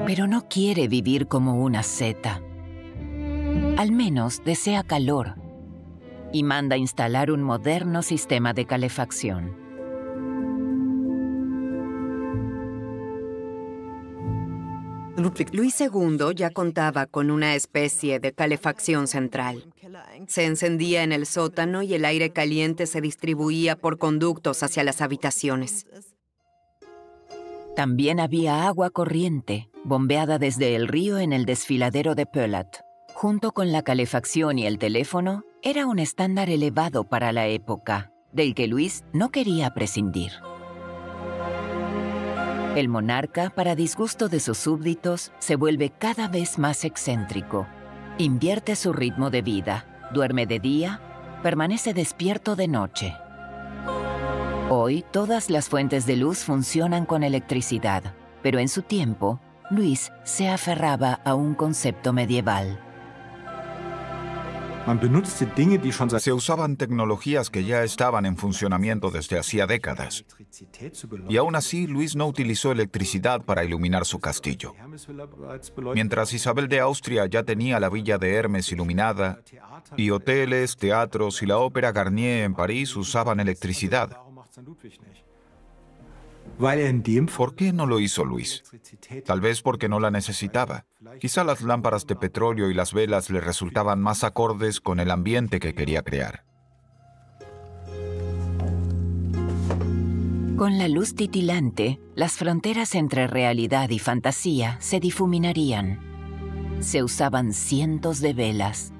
Pero no quiere vivir como una seta. Al menos desea calor y manda instalar un moderno sistema de calefacción. Luis II ya contaba con una especie de calefacción central. Se encendía en el sótano y el aire caliente se distribuía por conductos hacia las habitaciones. También había agua corriente, bombeada desde el río en el desfiladero de Pölat. Junto con la calefacción y el teléfono, era un estándar elevado para la época, del que Luis no quería prescindir. El monarca, para disgusto de sus súbditos, se vuelve cada vez más excéntrico. Invierte su ritmo de vida, duerme de día, permanece despierto de noche. Hoy, todas las fuentes de luz funcionan con electricidad, pero en su tiempo, Luis se aferraba a un concepto medieval. Se usaban tecnologías que ya estaban en funcionamiento desde hacía décadas. Y aún así, Luis no utilizó electricidad para iluminar su castillo. Mientras Isabel de Austria ya tenía la villa de Hermes iluminada, y hoteles, teatros y la ópera Garnier en París usaban electricidad. ¿Por qué no lo hizo Luis? Tal vez porque no la necesitaba. Quizá las lámparas de petróleo y las velas le resultaban más acordes con el ambiente que quería crear. Con la luz titilante, las fronteras entre realidad y fantasía se difuminarían. Se usaban cientos de velas,